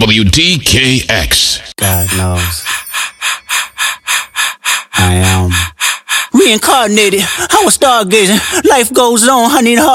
WDKX. God knows. I am reincarnated. I was stargazing. Life goes on. I need a